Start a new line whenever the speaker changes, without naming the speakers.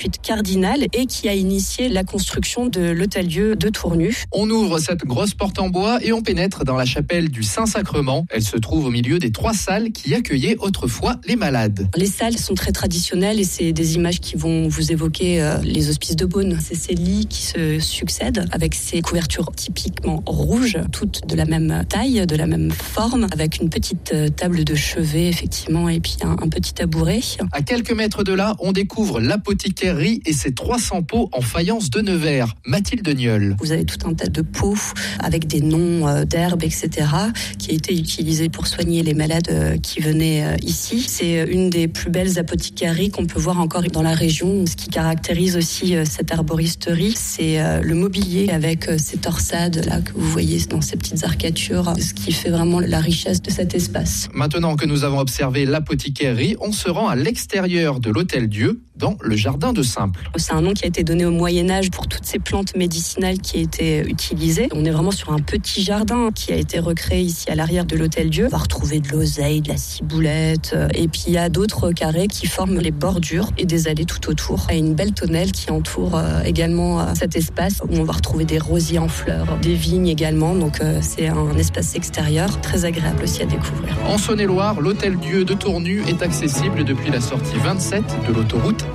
suite cardinal et qui a initié la construction de l'Hôtel-Dieu de Tournu.
On ouvre cette grosse porte en bois et on pénètre dans la chapelle du Saint-Sacrement. Elle se trouve au milieu des 3 salles qui accueillaient autrefois les malades.
Les salles sont très traditionnelles et c'est des images qui vont vous évoquer les hospices de Beaune. C'est ces lits qui se succèdent avec ces couvertures typiquement rouges, toutes de la même taille, de la même forme, avec une petite table de chevet effectivement et puis un petit tabouret.
À quelques mètres de là, on découvre l'apothicairerie et ses 300 pots en faïence de Nevers. Mathilde Niol.
Vous avez tout un tas de pots avec des noms d'herbes, etc., qui a été utilisé pour soigner les malades qui venaient ici. C'est une des plus belles apothicaireries qu'on peut voir encore dans la région. Ce qui caractérise aussi cette arboristerie, c'est le mobilier avec ces torsades là que vous voyez dans ces petites arcatures, ce qui fait vraiment la richesse de cet espace.
Maintenant que nous avons observé l'apothicairerie, on se rend à l'extérieur de l'Hôtel-Dieu, dans le jardin de Simple.
C'est un nom qui a été donné au Moyen-Âge pour toutes ces plantes médicinales qui étaient utilisées. On est vraiment sur un petit jardin qui a été recréé ici à l'arrière de l'Hôtel-Dieu. On va retrouver de l'oseille, de la ciboulette, et puis il y a d'autres carrés qui forment les bordures et des allées tout autour. Il y a une belle tonnelle qui entoure également cet espace où on va retrouver des rosiers en fleurs, des vignes également. Donc c'est un espace extérieur très agréable aussi à découvrir.
En Saône-et-Loire, l'Hôtel-Dieu de Tournu est accessible depuis la sortie 27 de l'autoroute